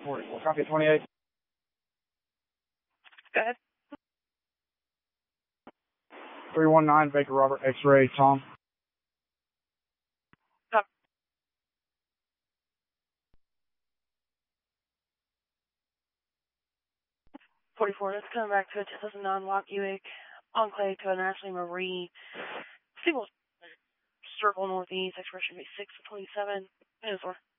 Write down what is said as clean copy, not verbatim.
44, copy 28. Go ahead. 319 Baker Robert X-ray Tom. 44, let's come back to a 2009 Lock Buick Enclave to a Ashley Marie. Single circle northeast, expression be 6 to 27.